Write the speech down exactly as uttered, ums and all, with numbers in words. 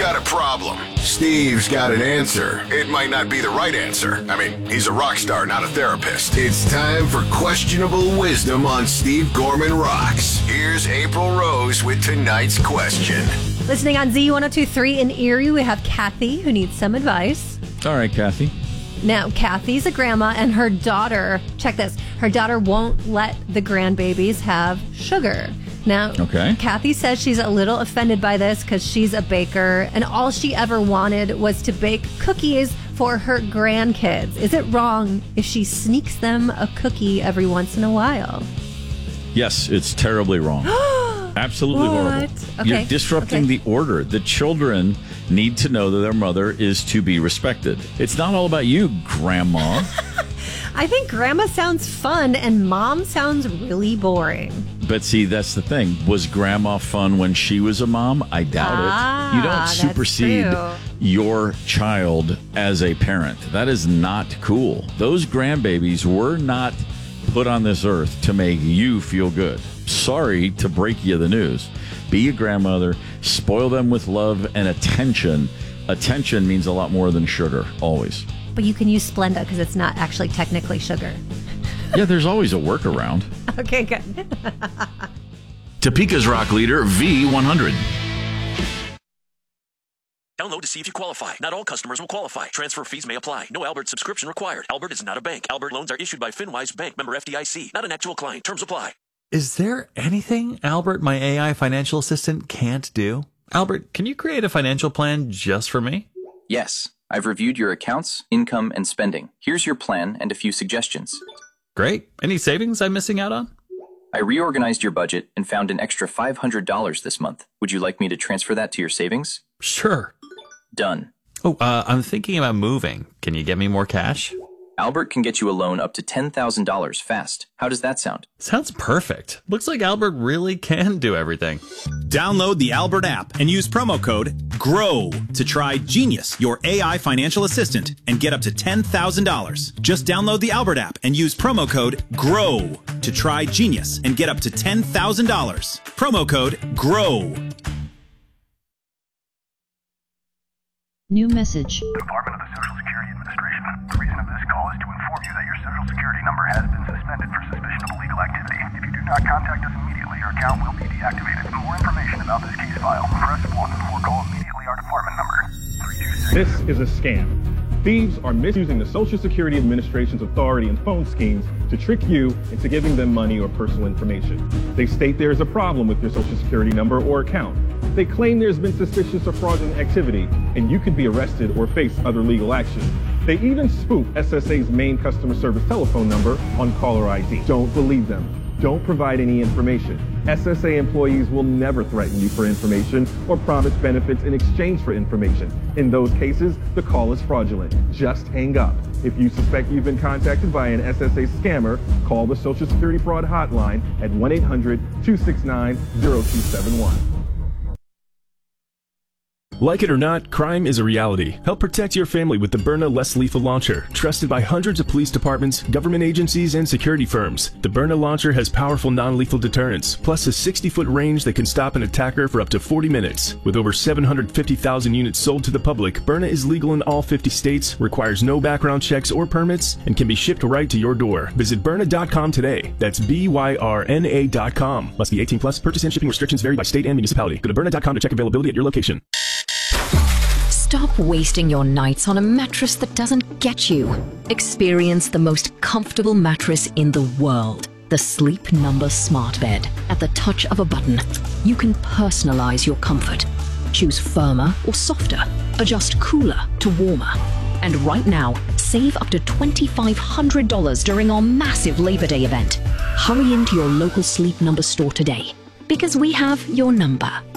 got a problem. Steve's got an answer. It might not be the right answer. I mean, he's a rock star, not a therapist. It's time for Questionable Wisdom on Steve Gorman Rocks. Here's April Rose with tonight's question. Listening on Z one oh two point three in Erie, we have Kathy, who needs some advice. All right, Kathy. Now, Kathy's a grandma, and her daughter, check this, her daughter won't let the grandbabies have sugar. Now, okay. Kathy says she's a little offended by this because she's a baker, and all she ever wanted was to bake cookies for her grandkids. Is it wrong if she sneaks them a cookie every once in a while? Yes, it's terribly wrong. Absolutely What? horrible. Okay. You're disrupting Okay. the order. The children need to know that their mother is to be respected. It's not all about you, Grandma. I think grandma sounds fun, and mom sounds really boring. But see, that's the thing. Was Grandma fun when she was a mom? I doubt Ah, it. You don't that's supersede true. your child as a parent. That is not cool. Those grandbabies were not put on this earth to make you feel good. Sorry to break you the news. Be a grandmother. Spoil them with love and attention. Attention means a lot more than sugar, always. But you can use Splenda because it's not actually technically sugar. Yeah, there's always a workaround. Okay, good. Topeka's rock leader, V one hundred. Download to see if you qualify. Not all customers will qualify. Transfer fees may apply. No Albert subscription required. Albert is not a bank. Albert loans are issued by FinWise Bank, member F D I C. Not an actual client. Terms apply. Is there anything Albert, my A I financial assistant, can't do? Albert, can you create a financial plan just for me? Yes. I've reviewed your accounts, income, and spending. Here's your plan and a few suggestions. Great. Any savings I'm missing out on? I reorganized your budget and found an extra five hundred dollars this month. Would you like me to transfer that to your savings? Sure. Done. Oh, uh, I'm thinking about moving. Can you get me more cash? Albert can get you a loan up to ten thousand dollars fast. How does that sound? Sounds perfect. Looks like Albert really can do everything. Download the Albert app and use promo code GROW to try Genius, your A I financial assistant, and get up to ten thousand dollars. Just download the Albert app and use promo code GROW to try Genius and get up to ten thousand dollars. Promo code GROW. New message. Department of the Social Security Administration. The reason of this call is to inform you that your Social Security number has been suspended for suspicion of illegal activity. If you do not contact us immediately, your account will be deactivated. For more information about this case file, press one or call immediately our department number. three two six. This is a scam. Thieves are misusing the Social Security Administration's authority and phone schemes to trick you into giving them money or personal information. They state there is a problem with your Social Security number or account. They claim there's been suspicious or fraudulent activity, and you could be arrested or face other legal action. They even spoof S S A's main customer service telephone number on caller I D. Don't believe them. Don't provide any information. S S A employees will never threaten you for information or promise benefits in exchange for information. In those cases, the call is fraudulent. Just hang up. If you suspect you've been contacted by an S S A scammer, call the Social Security Fraud Hotline at one eight hundred two six nine zero two seven one. Like it or not, crime is a reality. Help protect your family with the Byrna Less Lethal Launcher. Trusted by hundreds of police departments, government agencies, and security firms, the Byrna Launcher has powerful non-lethal deterrence, plus a sixty-foot range that can stop an attacker for up to forty minutes. With over seven hundred fifty thousand units sold to the public, Byrna is legal in all fifty states, requires no background checks or permits, and can be shipped right to your door. Visit Byrna dot com today. That's B Y R N A dot com. Must be eighteen plus. Purchase and shipping restrictions vary by state and municipality. Go to Byrna dot com to check availability at your location. Stop wasting your nights on a mattress that doesn't get you. Experience the most comfortable mattress in the world. The Sleep Number Smart Bed. At the touch of a button, you can personalize your comfort. Choose firmer or softer. Adjust cooler to warmer. And right now, save up to two thousand five hundred dollars during our massive Labor Day event. Hurry into your local Sleep Number store today, because we have your number.